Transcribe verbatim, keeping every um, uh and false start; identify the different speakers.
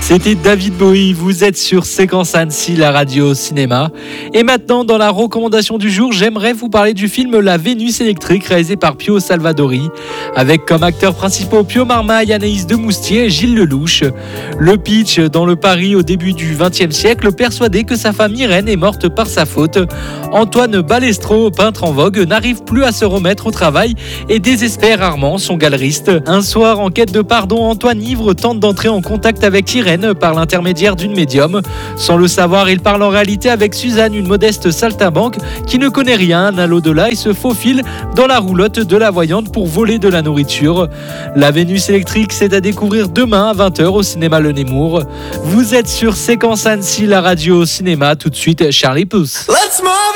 Speaker 1: C'était David Bowie, vous êtes sur Séquence Annecy, la radio cinéma. Et maintenant, dans la recommandation du jour, j'aimerais vous parler du film La Vénus électrique, réalisé par Pio Salvadori, avec comme acteurs principaux Pio Marmaille, Anaïs Demoustier et Gilles Lelouch. Le pitch, dans le Paris au début du vingtième siècle, persuadé que sa femme Irène est morte par sa faute, Antoine Balestro, peintre en vogue, n'arrive plus à se remettre au travail et désespère Armand, son galeriste. Un soir, en quête de pardon, Antoine ivre tente d'entrer en contact avec Irène par l'intermédiaire d'une médium. Sans le savoir, il parle en réalité avec Suzanne, une modeste saltimbanque qui ne connaît rien à l'au-delà et se faufile dans la roulotte de la voyante pour voler de la nourriture. La Vénus électrique, c'est à découvrir demain à vingt heures au cinéma Le Nemours. Vous êtes sur Séquence Annecy, la radio cinéma. Tout de suite, Charlie Pouce. Let's move